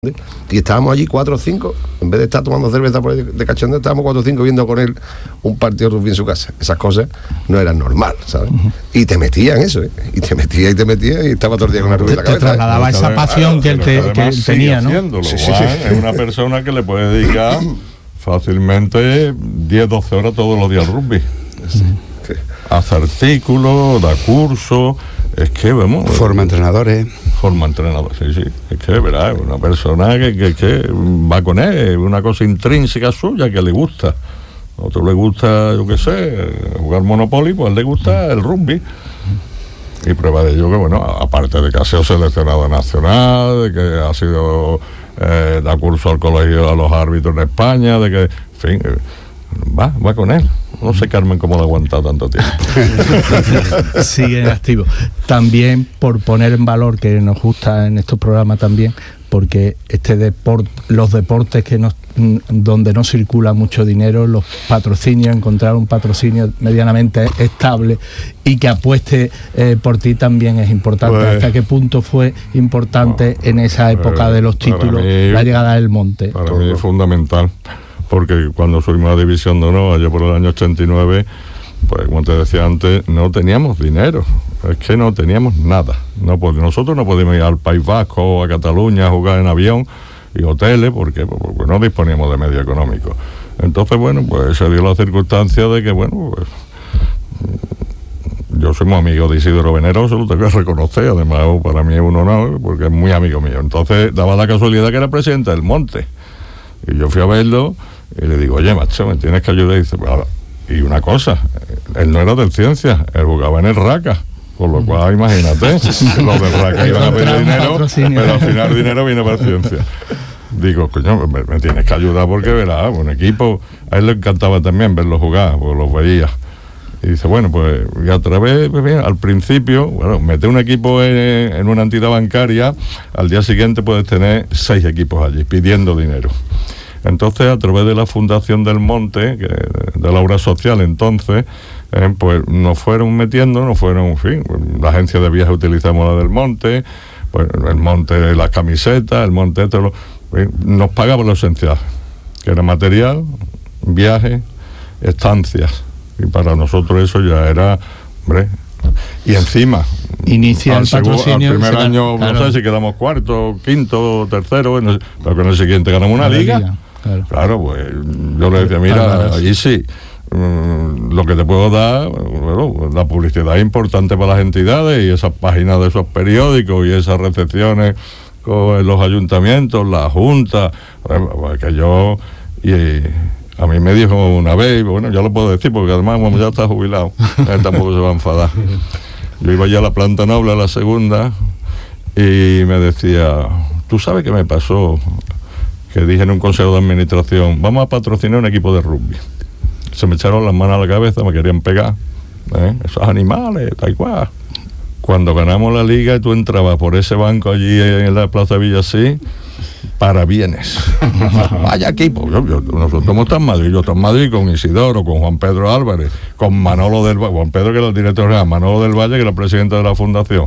Y estábamos allí 4 o 5, en vez de estar tomando cerveza por ahí de cachondeo, estábamos 4 o 5 viendo con él un partido de rugby en su casa. Esas cosas no eran normal, ¿sabes? Y te metían eso, y te metían y estaba todo el día con la rugby en la cabeza. Te trasladaba esa pasión que él tenía, ¿no? Sí. Es una persona que le puede dedicar fácilmente 10-12 horas todos los días al rugby. Sí. Hace artículos, da cursos. Es que, vamos... Forma entrenadores, sí. Es que, verá, es una persona que va con él, es una cosa intrínseca suya que le gusta. A otro le gusta, yo qué sé, jugar Monopoly, pues a él le gusta el rugby. Y prueba de ello que, bueno, aparte de que ha sido seleccionado nacional, de que ha sido, da curso al colegio a los árbitros en España, de que, en fin... Va con él. No sé, Carmen, cómo lo ha aguantado tanto tiempo. Sigue activo. También por poner en valor, que nos gusta en estos programas también, porque los deportes donde no circula mucho dinero, los patrocinios, encontrar un patrocinio medianamente estable y que apueste por ti también es importante. Pues, ¿hasta qué punto fue importante en esa época de los títulos la llegada del Monte? Para mí es fundamental. Porque cuando subimos a División de Honor, allá por el año 89, pues como te decía antes, no teníamos dinero. Es que no teníamos nada. Nosotros no podíamos ir al País Vasco o a Cataluña a jugar en avión y hoteles, porque no disponíamos de medio económico. Entonces, bueno, pues se dio la circunstancia de que, bueno, pues yo soy muy amigo de Isidoro Veneroso, lo tengo que reconocer, además para mí es un honor, porque es muy amigo mío. Entonces, daba la casualidad que era presidente del Monte. Y yo fui a verlo y le digo, oye, macho, me tienes que ayudar. Y dice, pues, y una cosa, él no era del Ciencias, él jugaba en el Raca, con lo cual imagínate, los del Raca iban a pedir dinero, pero al final el dinero viene para Ciencias. Digo, coño, me tienes que ayudar porque verás, un equipo, a él le encantaba también verlos jugar, porque los veía. Y dice, bueno, pues y a través, pues bien, al principio, bueno, meter un equipo en una entidad bancaria, al día siguiente puedes tener 6 equipos allí pidiendo dinero. Entonces, a través de la Fundación del Monte, de la obra social entonces, pues nos fueron metiendo, en fin, la agencia de viajes utilizamos la del Monte, pues el Monte, las camisetas, el Monte, nos pagaba lo esencial, que era material, viajes, estancias. Y para nosotros eso ya era, hombre, y encima inicia el patrocinio al primer año, claro. No sé si quedamos cuarto, quinto, tercero, pero con el siguiente ganamos una liga. Claro, pues yo le decía, mira, allí sí, lo que te puedo dar, bueno, la publicidad es importante para las entidades y esas páginas de esos periódicos y esas recepciones con los ayuntamientos, la junta, pues que yo... A mí me dijo una vez, bueno, ya lo puedo decir porque además como ya está jubilado, él tampoco se va a enfadar. Yo iba ya a la planta noble, a la segunda, y me decía, ¿tú sabes qué me pasó? Que dije en un consejo de administración, vamos a patrocinar un equipo de rugby. Se me echaron las manos a la cabeza, me querían pegar. Esos animales, tal cual. Cuando ganamos la liga y tú entrabas por ese banco allí en la Plaza Villasí, para bienes. Vaya equipo. Nosotros estamos en Madrid, yo estoy en Madrid con Isidoro, con Juan Pedro Álvarez, con Manolo del Valle, Juan Pedro que era el director general, Manolo del Valle que era el presidente de la fundación.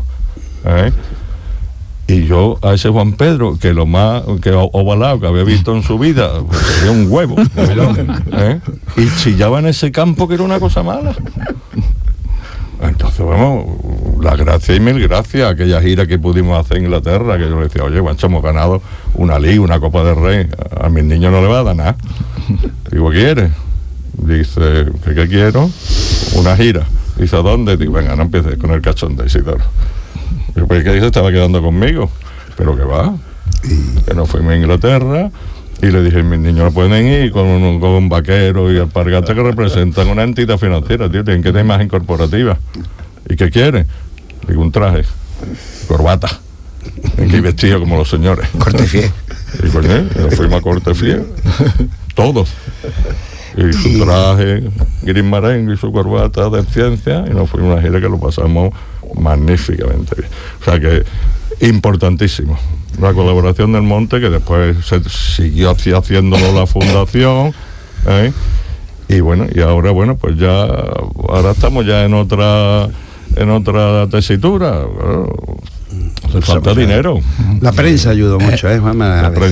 Y yo a ese Juan Pedro, que lo más que ovalado que había visto en su vida, pues sería un huevo. Y chillaba en ese campo que era una cosa mala. Entonces, vamos, las gracias y mil gracias a aquella gira que pudimos hacer en Inglaterra, que yo le decía, oye, guacho, hemos ganado una liga, una Copa del Rey, a mis niños no le va a dar nada. Digo, ¿quieres? Dice, ¿qué quiero? Una gira. Dice, ¿a dónde? Digo, venga, no empieces con el cachón de Isidoro. Digo, pues, ¿qué dice? Estaba quedando conmigo. Pero que va, que nos fuimos a Inglaterra. Y le dije, mis niños no pueden ir con un vaquero y alpargata que representan una entidad financiera, tío, tienen que tener imagen corporativa. ¿Y qué quieren? Digo, un traje, corbata, hay que ir vestido como los señores. Corte fiel. Y coño, nos fuimos a corte fiel, todos. Y su traje, gris marengo y su corbata de ciencia, y nos fuimos a una gira que lo pasamos magníficamente bien. O sea que, importantísimo. La colaboración del Monte, que después se siguió haciéndolo la fundación, y bueno, y ahora bueno, pues ya ahora estamos ya en otra tesitura. Le falta dinero. La prensa ayudó mucho, Juanma. La prensa